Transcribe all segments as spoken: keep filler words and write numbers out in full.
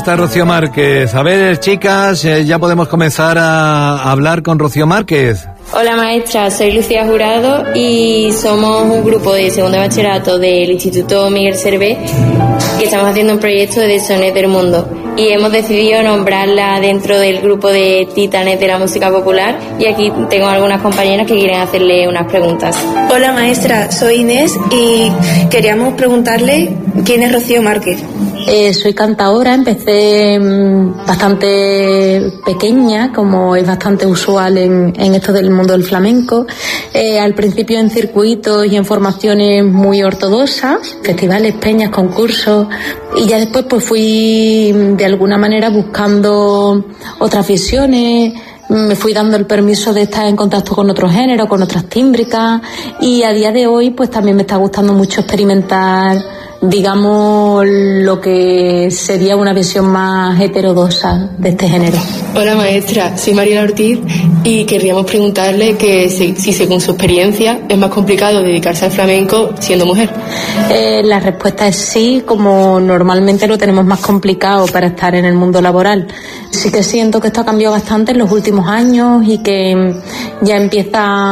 está Rocío Márquez. A ver, chicas, eh, ya podemos comenzar a hablar con Rocío Márquez. Hola maestra, soy Lucía Jurado y somos un grupo de segundo de bachillerato del Instituto Miguel Servet que estamos haciendo un proyecto de Sones del Mundo y hemos decidido nombrarla dentro del grupo de titanes de la música popular y aquí tengo algunas compañeras que quieren hacerle unas preguntas. Hola maestra, soy Inés y queríamos preguntarle quién es Rocío Márquez. Eh, soy cantadora, empecé mmm, bastante pequeña, como es bastante usual en, en esto del mundo del flamenco. Eh, al principio en circuitos y en formaciones muy ortodoxas, festivales, peñas, concursos, y ya después pues fui de alguna manera buscando otras visiones. Me fui dando el permiso de estar en contacto con otros géneros, con otras tímbricas, y a día de hoy pues también me está gustando mucho experimentar, digamos, lo que sería una visión más heterodoxa de este género. Hola maestra, soy Mariela Ortiz y querríamos preguntarle que si, si según su experiencia es más complicado dedicarse al flamenco siendo mujer. Eh, la respuesta es sí, como normalmente lo tenemos más complicado para estar en el mundo laboral. Sí que siento que esto ha cambiado bastante en los últimos años y que ya empieza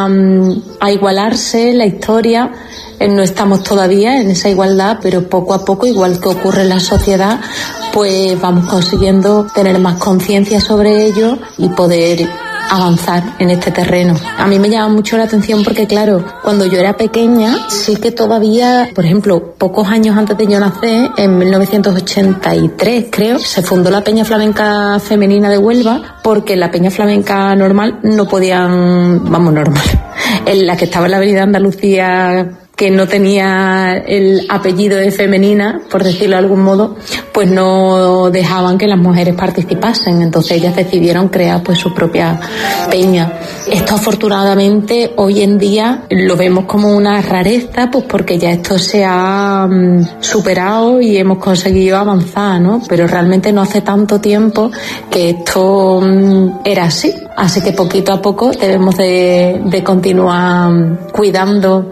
a igualarse la historia. No estamos todavía en esa igualdad, pero poco a poco, igual que ocurre en la sociedad, pues vamos consiguiendo tener más conciencia sobre ello y poder avanzar en este terreno. A mí me llama mucho la atención porque, claro, cuando yo era pequeña, sí que todavía, por ejemplo, pocos años antes de yo nacer, en mil novecientos ochenta y tres, creo, se fundó la Peña Flamenca Femenina de Huelva, porque la Peña Flamenca normal no podían, vamos, normal, en la que estaba en la Avenida Andalucía, que no tenía el apellido de femenina, por decirlo de algún modo, pues no dejaban que las mujeres participasen. Entonces ellas decidieron crear pues su propia peña. Esto afortunadamente hoy en día lo vemos como una rareza, pues porque ya esto se ha um, superado y hemos conseguido avanzar, ¿no? Pero realmente no hace tanto tiempo que esto um, era así. Así que poquito a poco debemos de, de continuar um, cuidando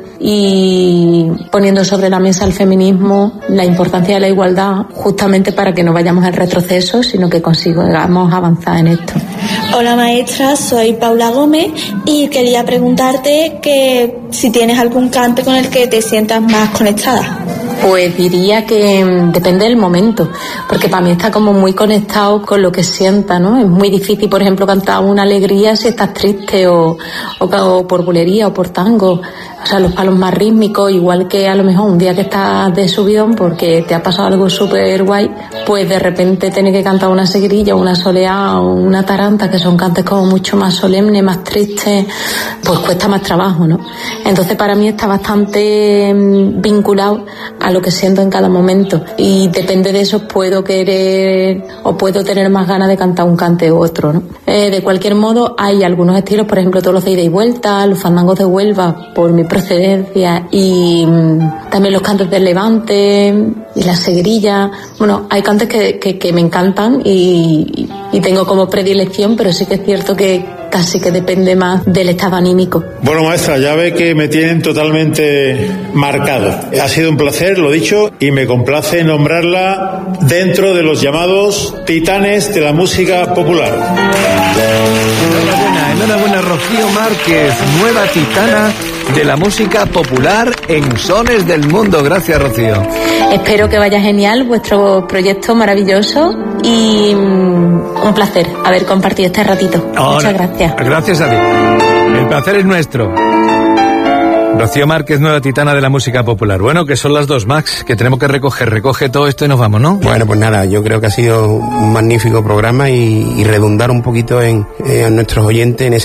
y poniendo sobre la mesa el feminismo, la importancia de la igualdad, justamente para que no vayamos en retroceso, sino que consigamos avanzar en esto. Hola maestra, soy Paula Gómez y quería preguntarte que si tienes algún cante con el que te sientas más conectada. Pues diría que depende del momento, porque para mí está como muy conectado con lo que sienta, ¿no? Es muy difícil, por ejemplo, cantar una alegría si estás triste o, o, o por bulería o por tango. O sea, los palos más rítmicos, igual que a lo mejor un día que estás de subidón porque te ha pasado algo súper guay, pues de repente tener que cantar una seguirilla, una soleá o una taranta, que son cantes como mucho más solemnes, más tristes, pues cuesta más trabajo, ¿no? Entonces para mí está bastante vinculado a lo que siento en cada momento y depende de eso puedo querer o puedo tener más ganas de cantar un cante u otro, ¿no? Eh, de cualquier modo hay algunos estilos, por ejemplo todos los de ida y vuelta, los fandangos de Huelva, por mi procedencia, y mmm, también los cantes del Levante y las seguirillas. Bueno, hay cantes que, que, que me encantan y, y tengo como predilección, pero sí que es cierto que casi que depende más del estado anímico. Bueno, maestra, ya ve que me tienen totalmente marcado. Ha sido un placer, lo dicho, y me complace nombrarla dentro de los llamados titanes de la música popular. Enhorabuena, enhorabuena Rocío Márquez, nueva titana de la música popular en Sones del Mundo. Gracias, Rocío. Espero que vaya genial vuestro proyecto maravilloso y um, un placer haber compartido este ratito. Ahora, muchas gracias. Gracias a ti. El placer es nuestro. Rocío Márquez, nueva titana de la música popular. Bueno, que son las dos, Max, que tenemos que recoger. Recoge todo esto y nos vamos, ¿no? Bueno, pues nada, yo creo que ha sido un magnífico programa y, y redundar un poquito en, eh, en nuestros oyentes en ese